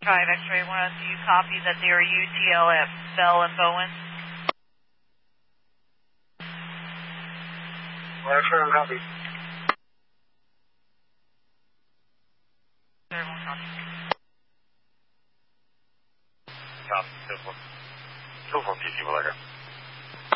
Drive X-ray 1, do you copy that they are UTL at Bell and Bowen? X-ray 1, copy. Everyone copy. Copy, 2 from DC, Malaga.